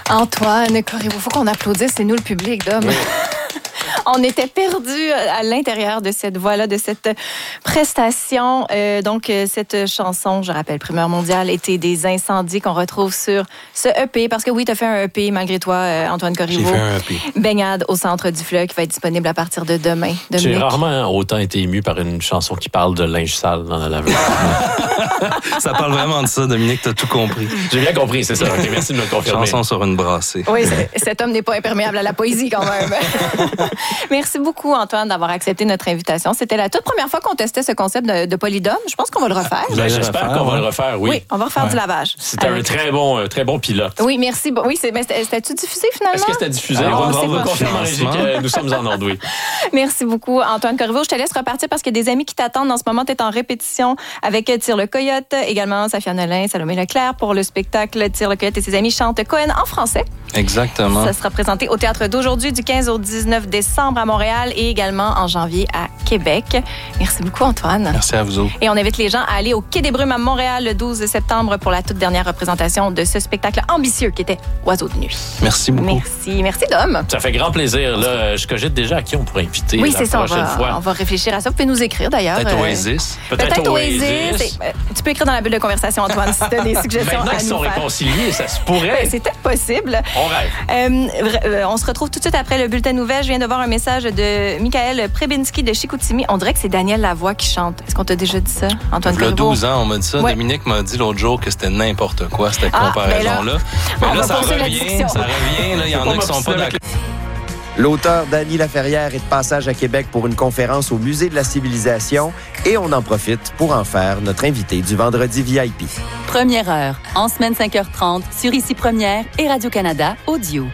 Antoine Corriveau, faut qu'on applaudisse, c'est nous le public, Dom. Oui. On était perdus à l'intérieur de cette voix-là, de cette prestation. Donc, cette chanson, je rappelle, Primeur mondiale, était des incendies qu'on retrouve sur ce EP. Parce que oui, tu as fait un EP malgré toi, Antoine Corriveau. J'ai fait un EP. Baignade au centre du fleuve qui va être disponible à partir de demain. J'ai rarement autant été ému par une chanson qui parle de linge sale dans la laveuse. Ça parle vraiment de ça, Dominique, t'as tout compris. J'ai bien compris, c'est ça. Okay, merci de me le confirmer. Chanson sur une brassée. Oui, cet homme n'est pas imperméable à la poésie quand même. Merci beaucoup, Antoine, d'avoir accepté notre invitation. C'était la toute première fois qu'on testait ce concept de polydome. Je pense qu'on va le refaire. J'espère qu'on va le refaire, oui. Oui, on va refaire du lavage. C'était un très bon pilote. Oui, merci. Oui, mais c'était-tu diffusé finalement? Est-ce que c'était diffusé? On va confirmer en régie que nous sommes en ordre, oui. Merci beaucoup, Antoine Corriveau. Je te laisse repartir parce qu'il y a des amis qui t'attendent en ce moment. Tu es en répétition avec Tire le Coyote, également Safia Nolin, Salomé Leclerc pour le spectacle Tire le Coyote et ses amis chantent Cohen en français. Exactement. Ça sera présenté au Théâtre d'aujourd'hui du 15 au 19 décembre à Montréal et également en janvier à Québec. Merci beaucoup, Antoine. Merci à vous autres. Et on invite les gens à aller au Quai des Brumes à Montréal le 12 septembre pour la toute dernière représentation de ce spectacle ambitieux qui était Oiseaux de nuit. Merci beaucoup. Merci Dom. Ça fait grand plaisir. Là, je cogite déjà à qui on pourrait inviter la prochaine fois. On va réfléchir à ça. Vous pouvez nous écrire d'ailleurs. Peut-être Oasis. Peut-être Oasis. Tu peux écrire dans la bulle de conversation, Antoine, si tu as des suggestions Maintenant à qu'ils nous sont faire. réconciliés, ça se pourrait. C'est peut-être possible. On rêve. On se retrouve tout de suite après le bulletin de nouvelles. Je viens de voir un message de Michael Prebinski de Chicoutimi. On dirait que c'est Daniel Lavoie qui chante. Est-ce qu'on t'a déjà dit ça, Antoine Corriveau? Il y a 12 ans, on m'a dit ça. Ouais. Dominique m'a dit l'autre jour que c'était n'importe quoi, cette comparaison-là. Mais là, ça revient. Là, il y en a qui sont pas d'accord. L'auteur Dany Laferrière est de passage à Québec pour une conférence au Musée de la Civilisation et on en profite pour en faire notre invité du vendredi VIP. Première heure, en semaine 5h30, sur Ici Première et Radio-Canada Audio.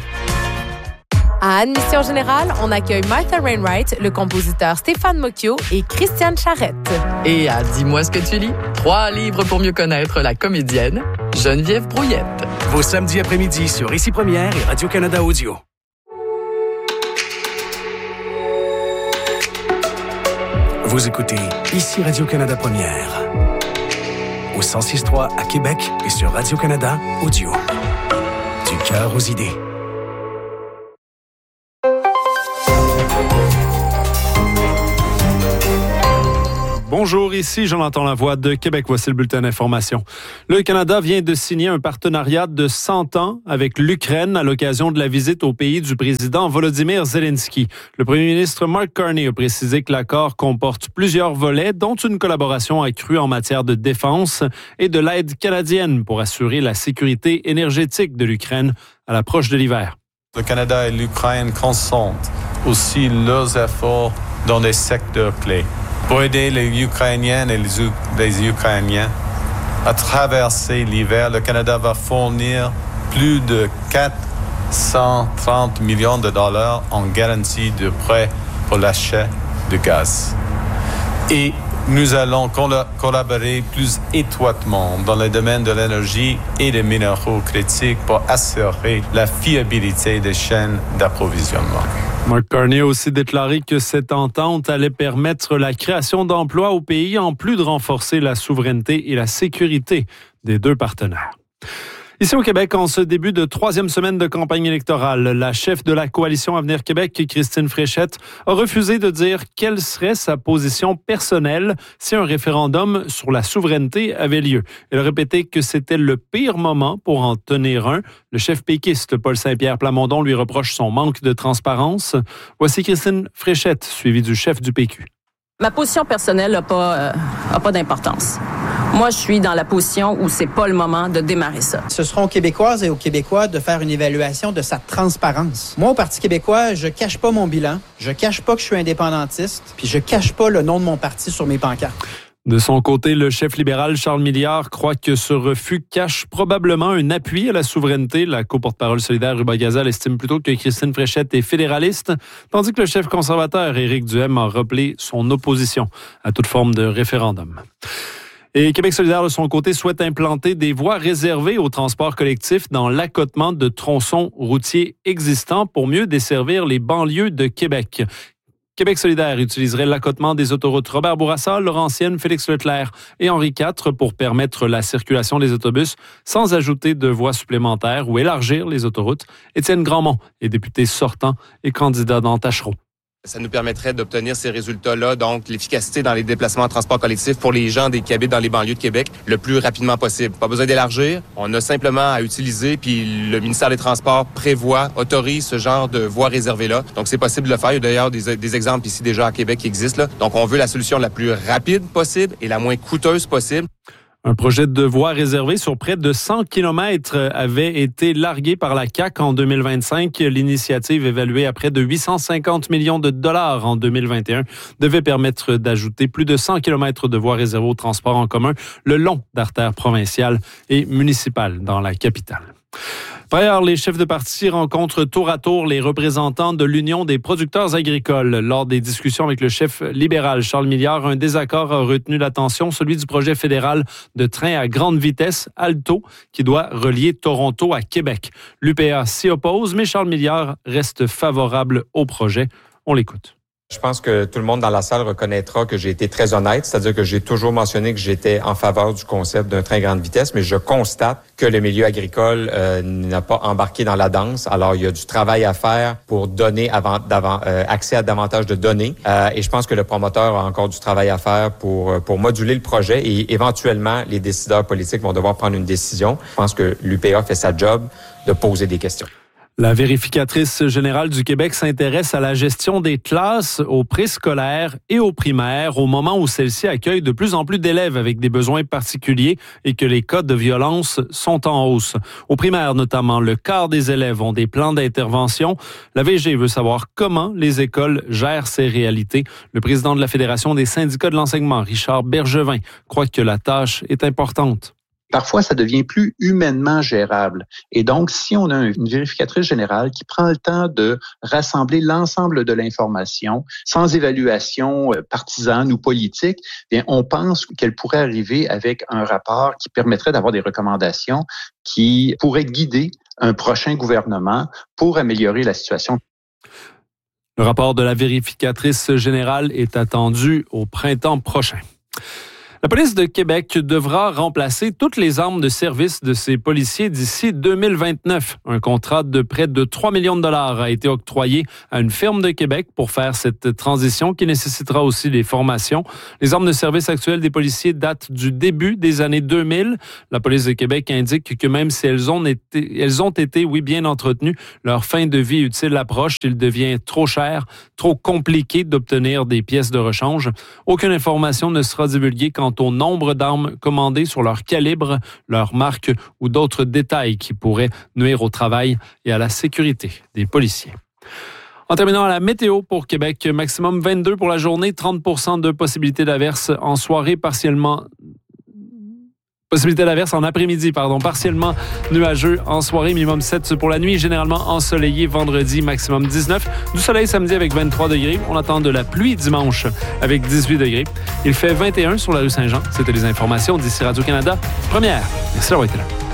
À Admission Générale, on accueille Martha Wainwright, le compositeur Stéphane Mocchio et Christiane Charette. Et à Dis-moi ce que tu lis, 3 livres pour mieux connaître la comédienne Geneviève Brouillette. Vos samedis après-midi sur Ici Première et Radio-Canada Audio. Vous écoutez Ici Radio-Canada Première. Au 106.3 à Québec et sur Radio-Canada Audio. Du cœur aux idées. Bonjour, ici Jonathan Lavoie de Québec. Voici le bulletin d'information. Le Canada vient de signer un partenariat de 100 ans avec l'Ukraine à l'occasion de la visite au pays du président Volodymyr Zelensky. Le premier ministre Mark Carney a précisé que l'accord comporte plusieurs volets, dont une collaboration accrue en matière de défense et de l'aide canadienne pour assurer la sécurité énergétique de l'Ukraine à l'approche de l'hiver. Le Canada et l'Ukraine consentent aussi leurs efforts dans des secteurs clés. Pour aider les Ukrainiennes et les Ukrainiens à traverser l'hiver, le Canada va fournir plus de 430 millions de dollars en garantie de prêt pour l'achat de gaz. Et nous allons collaborer plus étroitement dans le domaine de l'énergie et des minéraux critiques pour assurer la fiabilité des chaînes d'approvisionnement. Mark Carney a aussi déclaré que cette entente allait permettre la création d'emplois au pays en plus de renforcer la souveraineté et la sécurité des deux partenaires. Ici au Québec, en ce début de 3e semaine de campagne électorale, la chef de la Coalition Avenir Québec, Christine Fréchette, a refusé de dire quelle serait sa position personnelle si un référendum sur la souveraineté avait lieu. Elle a répété que c'était le pire moment pour en tenir un. Le chef péquiste, Paul Saint-Pierre Plamondon, lui reproche son manque de transparence. Voici Christine Fréchette, suivie du chef du PQ. Ma position personnelle n'a pas d'importance. Moi, je suis dans la position où c'est pas le moment de démarrer ça. Ce sera aux Québécoises et aux Québécois de faire une évaluation de sa transparence. Moi, au Parti québécois, je cache pas mon bilan, je cache pas que je suis indépendantiste, puis je cache pas le nom de mon parti sur mes pancartes. De son côté, le chef libéral Charles Milliard croit que ce refus cache probablement un appui à la souveraineté. La co-porte-parole solidaire Ruba Gazal estime plutôt que Christine Fréchette est fédéraliste, tandis que le chef conservateur Éric Duhem a rappelé son opposition à toute forme de référendum. Et Québec solidaire, de son côté, souhaite implanter des voies réservées au transport collectif dans l'accotement de tronçons routiers existants pour mieux desservir les banlieues de Québec. Québec solidaire utiliserait l'accotement des autoroutes Robert Bourassa, Laurentienne, Félix Leclerc et Henri IV pour permettre la circulation des autobus sans ajouter de voies supplémentaires ou élargir les autoroutes. Étienne Grandmont est député sortant et candidat dans Tachereau. Ça nous permettrait d'obtenir ces résultats-là, donc l'efficacité dans les déplacements en transport collectif pour les gens qui habitent dans les banlieues de Québec le plus rapidement possible. Pas besoin d'élargir, on a simplement à utiliser, puis le ministère des Transports autorise ce genre de voies réservées-là. Donc c'est possible de le faire. Il y a d'ailleurs des exemples ici déjà à Québec qui existent. Là. Donc on veut la solution la plus rapide possible et la moins coûteuse possible. Un projet de voie réservée sur près de 100 km avait été largué par la CAQ en 2025. L'initiative, évaluée à près de 850 millions de dollars en 2021, devait permettre d'ajouter plus de 100 km de voies réservées au transport en commun le long d'artères provinciales et municipales dans la capitale. Par ailleurs, les chefs de parti rencontrent tour à tour les représentants de l'Union des producteurs agricoles. Lors des discussions avec le chef libéral Charles Milliard, un désaccord a retenu l'attention, celui du projet fédéral de train à grande vitesse, Alto, qui doit relier Toronto à Québec. L'UPA s'y oppose, mais Charles Milliard reste favorable au projet. On l'écoute. Je pense que tout le monde dans la salle reconnaîtra que j'ai été très honnête, c'est-à-dire que j'ai toujours mentionné que j'étais en faveur du concept d'un train à grande vitesse, mais je constate que le milieu agricole n'a pas embarqué dans la danse. Alors, il y a du travail à faire pour donner accès à davantage de données. Et je pense que le promoteur a encore du travail à faire pour moduler le projet et éventuellement, les décideurs politiques vont devoir prendre une décision. Je pense que l'UPA fait sa job de poser des questions. La vérificatrice générale du Québec s'intéresse à la gestion des classes au préscolaire et au primaire au moment où celles-ci accueillent de plus en plus d'élèves avec des besoins particuliers et que les cas de violence sont en hausse. Au primaire notamment, le quart des élèves ont des plans d'intervention. La VG veut savoir comment les écoles gèrent ces réalités. Le président de la Fédération des syndicats de l'enseignement, Richard Bergevin, croit que la tâche est importante. Parfois, ça devient plus humainement gérable. Et donc, si on a une vérificatrice générale qui prend le temps de rassembler l'ensemble de l'information sans évaluation partisane ou politique, bien, on pense qu'elle pourrait arriver avec un rapport qui permettrait d'avoir des recommandations qui pourraient guider un prochain gouvernement pour améliorer la situation. Le rapport de la vérificatrice générale est attendu au printemps prochain. La police de Québec devra remplacer toutes les armes de service de ses policiers d'ici 2029. Un contrat de près de 3 millions de dollars a été octroyé à une firme de Québec pour faire cette transition qui nécessitera aussi des formations. Les armes de service actuelles des policiers datent du début des années 2000. La police de Québec indique que même si elles ont été bien entretenues, leur fin de vie utile approche. Il devient trop cher, trop compliqué d'obtenir des pièces de rechange. Aucune information ne sera divulguée quant au nombre d'armes commandées, sur leur calibre, leur marque ou d'autres détails qui pourraient nuire au travail et à la sécurité des policiers. En terminant à la météo pour Québec, maximum 22 pour la journée, 30% de possibilité d'averse en soirée, possibilité d'averse en après-midi, partiellement nuageux en soirée, minimum 7 pour la nuit, généralement ensoleillé vendredi, maximum 19. Du soleil samedi avec 23 degrés. On attend de la pluie dimanche avec 18 degrés. Il fait 21 sur la rue Saint-Jean. C'était les informations d'ici Radio-Canada. Première. Merci d'avoir été là.